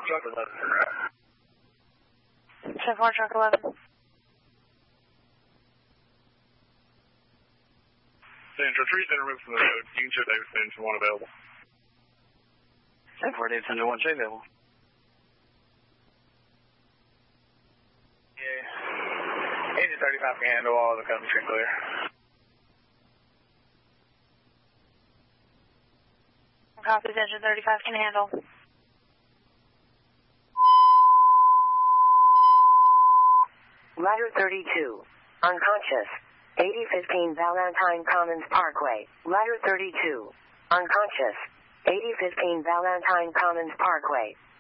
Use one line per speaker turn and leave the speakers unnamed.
Truck 11.
10-4, Truck 11.
Central Tree Center, move from the code. You can show Davis engine 1 available.
10-4, Davis engine 1, show available.
Yeah. Engine 35 can handle all the country clear.
Copies, engine 35 can handle.
Ladder 32, unconscious. 8015 Valentine Commons Parkway. Ladder 32, unconscious. 8015 Valentine Commons Parkway.